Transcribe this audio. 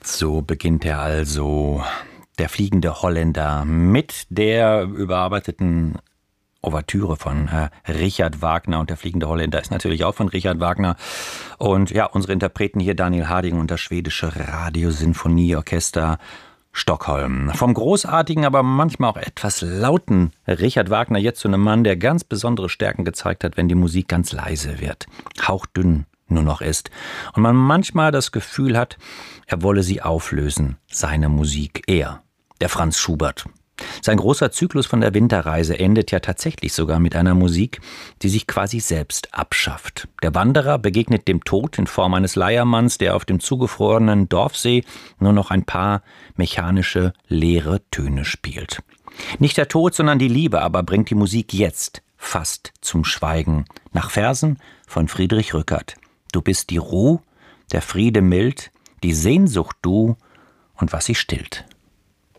So beginnt er also, der fliegende Holländer, mit der überarbeiteten Ouvertüre von Richard Wagner. Und der fliegende Holländer ist natürlich auch von Richard Wagner. Und ja, unsere Interpreten hier Daniel Harding und das schwedische Radiosinfonieorchester Stockholm. Vom großartigen, aber manchmal auch etwas lauten Richard Wagner jetzt zu einem Mann, der ganz besondere Stärken gezeigt hat, wenn die Musik ganz leise wird, hauchdünn nur noch ist und man manchmal das Gefühl hat, er wolle sie auflösen, seine Musik, er, der Franz Schubert. Sein großer Zyklus von der Winterreise endet ja tatsächlich sogar mit einer Musik, die sich quasi selbst abschafft. Der Wanderer begegnet dem Tod in Form eines Leiermanns, der auf dem zugefrorenen Dorfsee nur noch ein paar mechanische, leere Töne spielt. Nicht der Tod, sondern die Liebe aber bringt die Musik jetzt fast zum Schweigen. Nach Versen von Friedrich Rückert. Du bist die Ruh, der Friede mild, die Sehnsucht du und was sie stillt.